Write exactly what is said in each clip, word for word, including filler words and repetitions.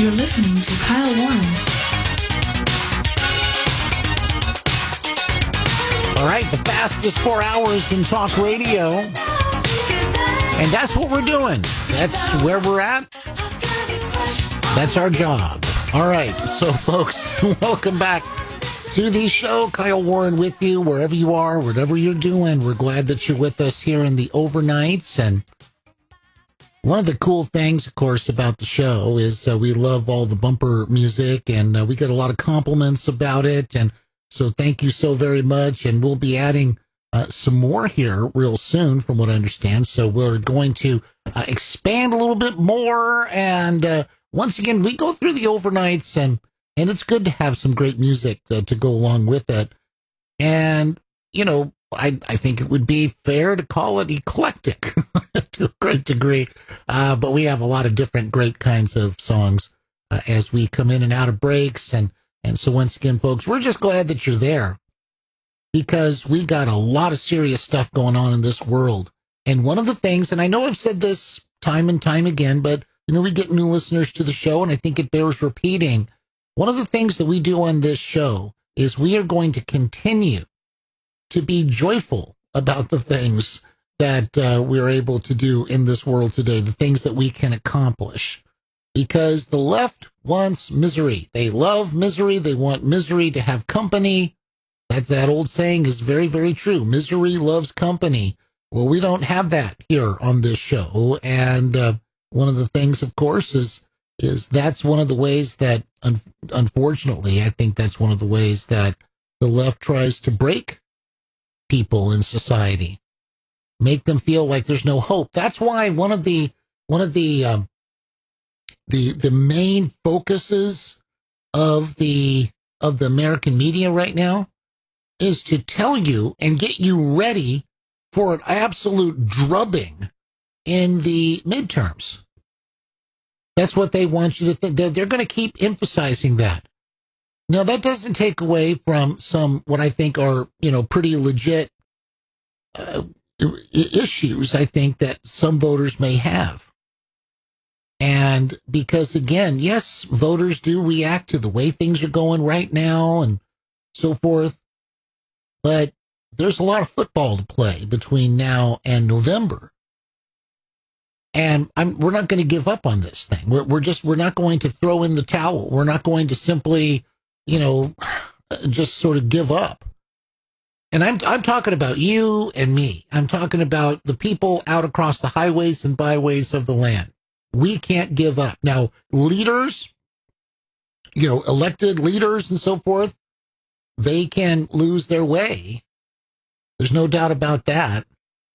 You're listening to Kyle Warren. All right, the fastest four hours in talk radio. And that's what we're doing. That's where we're at. That's our job. All right, so folks, welcome back to the show. Kyle Warren with you, wherever you are, whatever you're doing. We're glad that you're with us here in the overnights. And one of the cool things, of course, about the show is uh, we love all the bumper music, and uh, we get a lot of compliments about it. And so thank you so very much. And we'll be adding uh, some more here real soon, from what I understand. So we're going to uh, expand a little bit more. And uh, once again, we go through the overnights, and and it's good to have some great music uh, to go along with it. And, you know, I, I think it would be fair to call it eclectic to a great degree. Uh, but we have a lot of different great kinds of songs uh, as we come in and out of breaks. And, and so once again, folks, we're just glad that you're there, because we got a lot of serious stuff going on in this world. And one of the things, and I know I've said this time and time again, but, you know, we get new listeners to the show, and I think it bears repeating. One of the things that we do on this show is we are going to continue to be joyful about the things that uh, we're able to do in this world today, the things that we can accomplish, because the left wants misery. They love misery. They want misery to have company. That's that old saying is very, very true. Misery loves company. Well, we don't have that here on this show. And uh, one of the things, of course, is is that's one of the ways that, un- unfortunately, I think that's one of the ways that the left tries to break people in society, make them feel like there's no hope. That's why one of the one of the um, the the main focuses of the of the American media right now is to tell you and get you ready for an absolute drubbing in the midterms. That's what they want you to think. They're, they're going to keep emphasizing that. Now, that doesn't take away from some, what I think are, you know, pretty legit uh, issues, I think, that some voters may have. And because, again, yes, voters do react to the way things are going right now and so forth. But there's a lot of football to play between now and November. And I'm, we're not going to give up on this thing. We're, we're just, we're not going to throw in the towel. We're not going to simply, you know, just sort of give up. And I'm, I'm talking about you and me. I'm talking about the people out across the highways and byways of the land. We can't give up. Now, leaders, you know, elected leaders and so forth, they can lose their way. There's no doubt about that.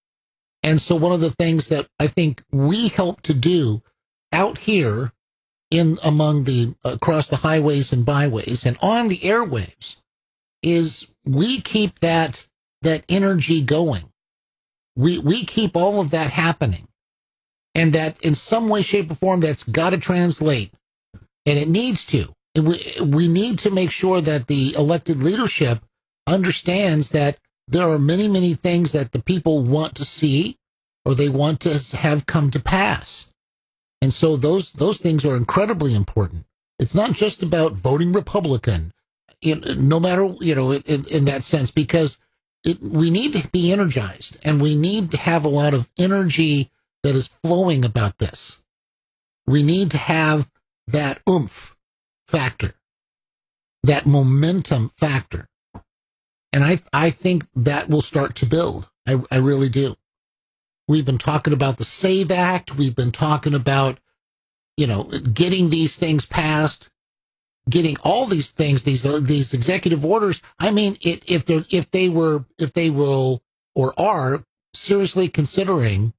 And so one of the things that I think we help to do out here in among the across the highways and byways and on the airwaves is we keep that that energy going. We we keep all of that happening. And that in some way, shape, or form, that's got to translate. And it needs to. And we, we need to make sure that the elected leadership understands that there are many, many things that the people want to see or they want to have come to pass. And so those those things are incredibly important. It's not just about voting Republican, in, no matter, you know, in, in that sense, because it, we need to be energized and we need to have a lot of energy that is flowing about this. We need to have that oomph factor, that momentum factor. And I I think that will start to build. I, I really do. We've been talking about the SAVE Act. We've been talking about, you know, getting these things passed, getting all these things, these uh, these executive orders. I mean, it, if they if they were if they will or are seriously considering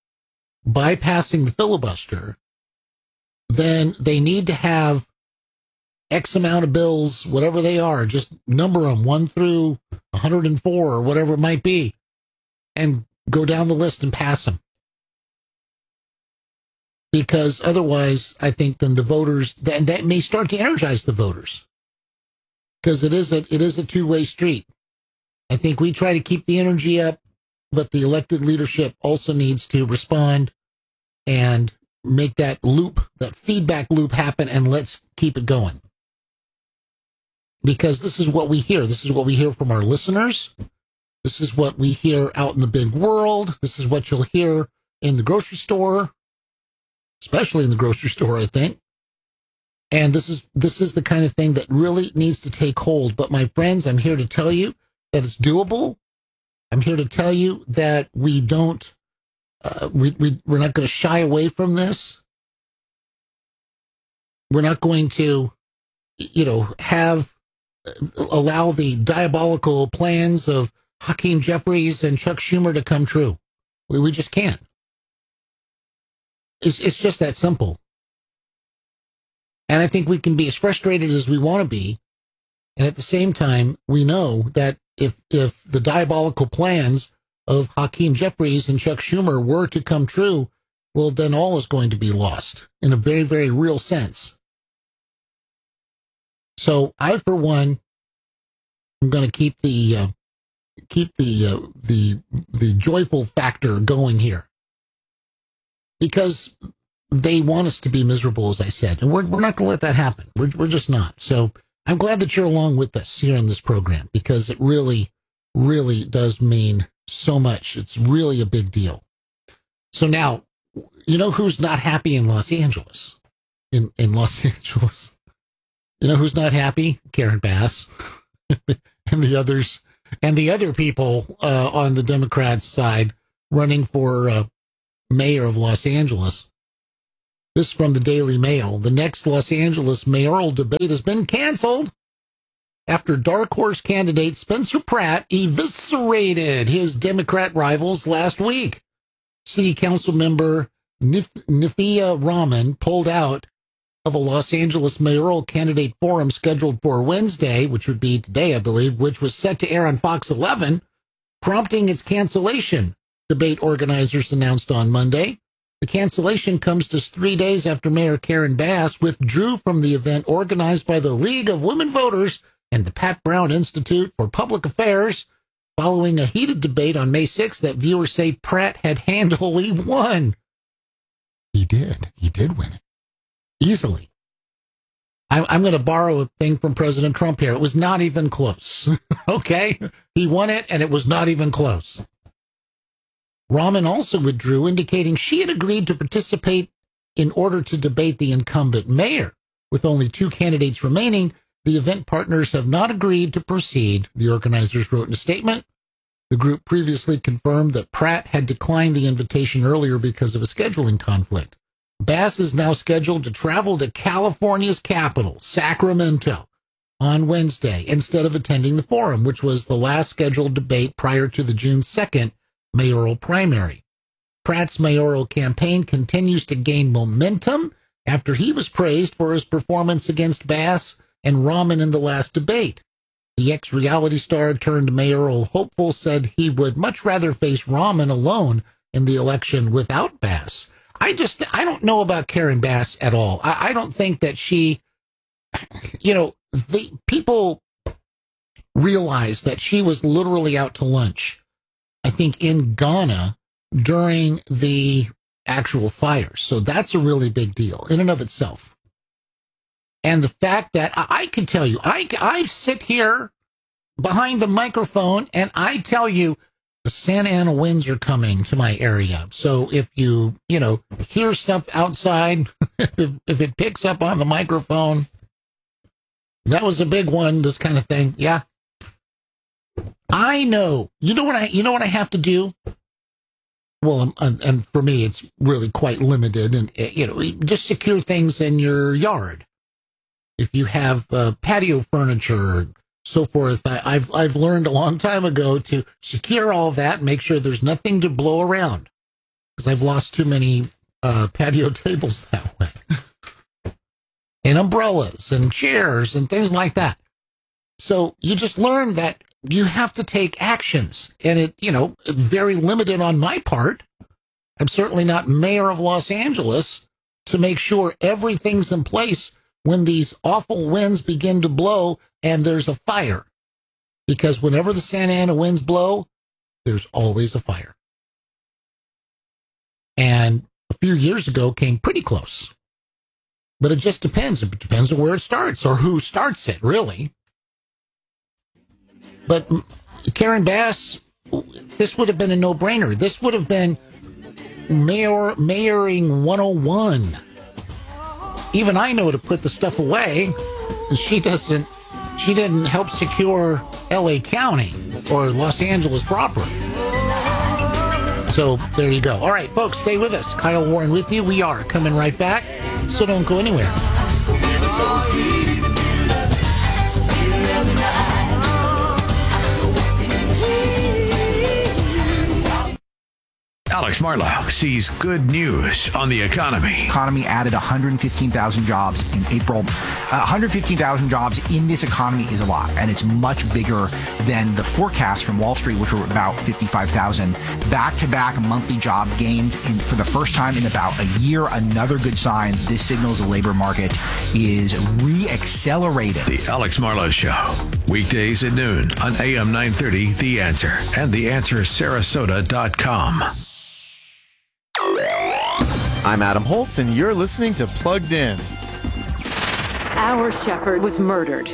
bypassing the filibuster, then they need to have X amount of bills, whatever they are, just number them one through one hundred four or whatever it might be, and go down the list and pass them. Because otherwise, I think then the voters, then that may start to energize the voters. Because it is a it is a two-way street. I think we try to keep the energy up, but the elected leadership also needs to respond and make that loop, that feedback loop happen, and let's keep it going. Because this is what we hear. This is what we hear from our listeners. This is what we hear out in the big world. This is what you'll hear in the grocery store, especially in the grocery store, I think. And this is this is the kind of thing that really needs to take hold. But my friends, I'm here to tell you that it's doable. I'm here to tell you that we don't, uh, we, we, we're not going to shy away from this. We're not going to, you know, have, allow the diabolical plans of Hakeem Jeffries and Chuck Schumer to come true. We, we just can't. It's, it's just that simple. And I think we can be as frustrated as we want to be. And at the same time, we know that if if the diabolical plans of Hakeem Jeffries and Chuck Schumer were to come true, well, then all is going to be lost in a very, very real sense. So I, for one, am going to keep the uh, keep the uh, the the joyful factor going here, because they want us to be miserable, as I said, and we're we're not going to let that happen. We're we're just not. So I'm glad that you're along with us here in this program, because it really, really does mean so much. It's really a big deal. So now, you know who's not happy in Los Angeles? In in Los Angeles, you know who's not happy? Karen Bass and the others, and the other people uh, on the Democrats' side running for uh, mayor of Los Angeles. This from the Daily Mail. The next Los Angeles mayoral debate has been canceled after dark horse candidate Spencer Pratt eviscerated his Democrat rivals last week. City Council member Nithya Raman pulled out of a Los Angeles mayoral candidate forum scheduled for Wednesday, which would be today, I believe, which was set to air on Fox eleven, prompting its cancellation, debate organizers announced on Monday. The cancellation comes just three days after Mayor Karen Bass withdrew from the event organized by the League of Women Voters and the Pat Brown Institute for Public Affairs, following a heated debate on May sixth that viewers say Pratt had handily won. He did. He did win it. Easily. I'm, I'm going to borrow a thing from President Trump here. It was not even close. Okay? He won it, and it was not even close. Raman also withdrew, indicating she had agreed to participate in order to debate the incumbent mayor. With only two candidates remaining, the event partners have not agreed to proceed, the organizers wrote in a statement. The group previously confirmed that Pratt had declined the invitation earlier because of a scheduling conflict. Bass is now scheduled to travel to California's capital, Sacramento, on Wednesday, instead of attending the forum, which was the last scheduled debate prior to the June second mayoral primary. Pratt's mayoral campaign continues to gain momentum after he was praised for his performance against Bass and Raman in the last debate. The ex-reality star turned mayoral hopeful said he would much rather face Raman alone in the election without Bass. I just, I don't know about Karen Bass at all. I, I don't think that she, you know, the people realize that she was literally out to lunch, I think, in Ghana during the actual fires. So that's a really big deal in and of itself. And the fact that I, I can tell you, I, I sit here behind the microphone and I tell you the Santa Ana winds are coming to my area. So if you, you know, hear stuff outside, if, if it picks up on the microphone, that was a big one, this kind of thing. Yeah. I know. You know what I, you know what I have to do? Well, um, and for me, it's really quite limited, and, you know, just secure things in your yard. If you have uh, patio furniture, so forth, I, I've I've learned a long time ago to secure all that, make sure there's nothing to blow around, because I've lost too many uh, patio tables that way, and umbrellas and chairs and things like that. So you just learn that you have to take actions, and it, you know, very limited on my part. I'm certainly not mayor of Los Angeles to make sure everything's in place when these awful winds begin to blow and there's a fire. Because whenever the Santa Ana winds blow, there's always a fire. And the few years ago came pretty close. But it just depends. It depends on where it starts or who starts it, really. But Karen Bass, this would have been a no-brainer. This would have been mayor mayoring one oh one. Even I know to put the stuff away. She doesn't. She didn't help secure L A County or Los Angeles proper. So there you go. All right, folks, stay with us. Kyle Warren with you. We are coming right back, so don't go anywhere. Alex Marlow sees good news on the economy. Economy added one hundred fifteen thousand jobs in April. Uh, one hundred fifteen thousand jobs in this economy is a lot, and it's much bigger than the forecast from Wall Street, which were about fifty-five thousand. Back-to-back monthly job gains in, for the first time in about a year. Another good sign. This signals the labor market is re-accelerating. The Alex Marlow Show, weekdays at noon on A M nine thirty, The Answer, and the answer sarasota dot com. I'm Adam Holtz, and you're listening to Plugged In. Our shepherd was murdered,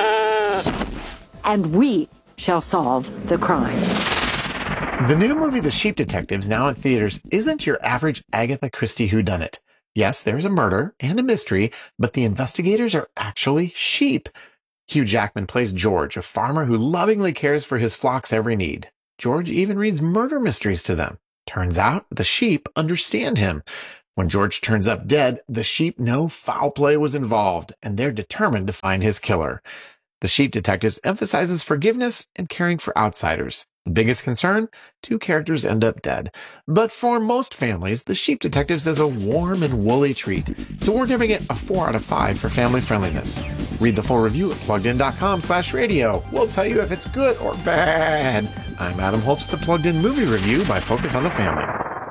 and we shall solve the crime. The new movie, The Sheep Detectives, now in theaters, isn't your average Agatha Christie whodunit. Yes, there's a murder and a mystery, but the investigators are actually sheep. Hugh Jackman plays George, a farmer who lovingly cares for his flock's every need. George even reads murder mysteries to them. Turns out the sheep understand him. When George turns up dead, the sheep know foul play was involved, and they're determined to find his killer. The Sheep Detectives emphasizes forgiveness and caring for outsiders. The biggest concern? Two characters end up dead. But for most families, The Sheep Detectives is a warm and woolly treat, so we're giving it a four out of five for family friendliness. Read the full review at pluggedin.com slash radio. We'll tell you if it's good or bad. I'm Adam Holtz with the Plugged In Movie Review by Focus on the Family.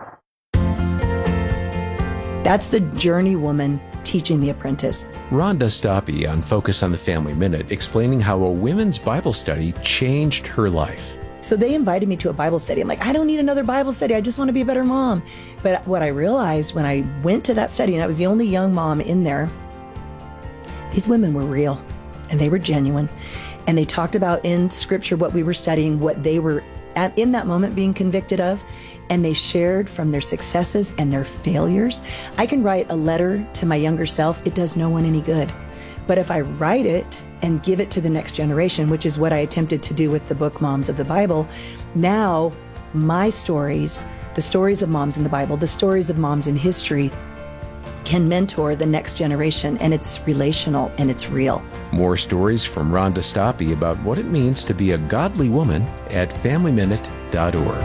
That's the journey woman teaching the apprentice. Rhonda Stoppe on Focus on the Family Minute, explaining how a women's Bible study changed her life. So they invited me to a Bible study. I'm like, I don't need another Bible study. I just want to be a better mom. But what I realized when I went to that study, and I was the only young mom in there, these women were real and they were genuine. And they talked about in Scripture what we were studying, what they were at, in that moment being convicted of. And they shared from their successes and their failures. I can write a letter to my younger self. It does no one any good. But if I write it and give it to the next generation, which is what I attempted to do with the book Moms of the Bible, now my stories, the stories of moms in the Bible, the stories of moms in history, can mentor the next generation, and it's relational and it's real. More stories from Rhonda Stoppe about what it means to be a godly woman at family minute dot org.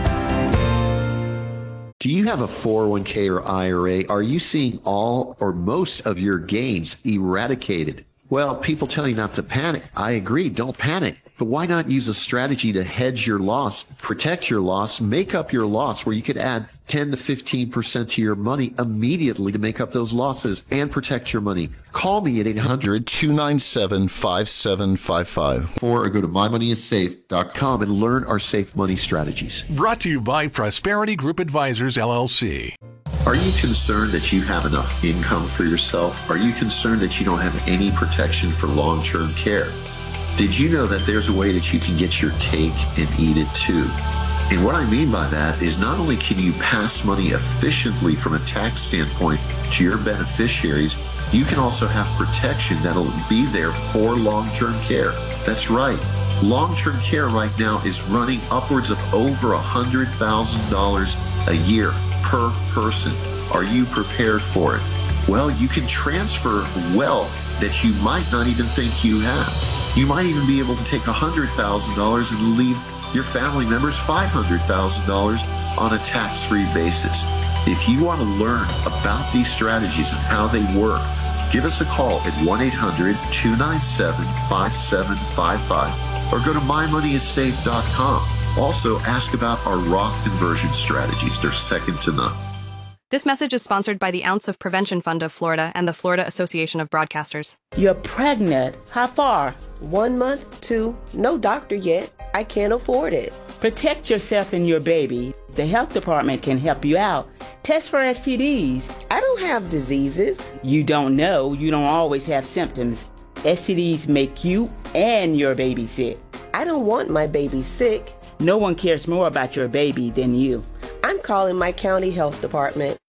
Do you have a four oh one k or I R A? Are you seeing all or most of your gains eradicated? Well, people tell you not to panic. I agree, don't panic. But why not use a strategy to hedge your loss, protect your loss, make up your loss, where you could add ten to fifteen percent to your money immediately to make up those losses and protect your money? Call me at eight hundred, two nine seven, five seven five five or go to my money is safe dot com and learn our safe money strategies. Brought to you by Prosperity Group Advisors, L L C. Are you concerned that you have enough income for yourself? Are you concerned that you don't have any protection for long-term care? Did you know that there's a way that you can get your cake and eat it too? And what I mean by that is not only can you pass money efficiently from a tax standpoint to your beneficiaries, you can also have protection that'll be there for long-term care. That's right. Long-term care right now is running upwards of over one hundred thousand dollars a year per person. Are you prepared for it? Well, you can transfer wealth that you might not even think you have. You might even be able to take one hundred thousand dollars and leave your family members five hundred thousand dollars on a tax-free basis. If you want to learn about these strategies and how they work, give us a call at one eight hundred, two nine seven, five seven five five or go to my money is safe dot com. Also, ask about our Roth conversion strategies. They're second to none. This message is sponsored by the Ounce of Prevention Fund of Florida and the Florida Association of Broadcasters. You're pregnant. How far? One month, two. No doctor yet. I can't afford it. Protect yourself and your baby. The health department can help you out. Test for S T Ds. I don't have diseases. You don't know. You don't always have symptoms. S T Ds make you and your baby sick. I don't want my baby sick. No one cares more about your baby than you. I'm calling my county health department.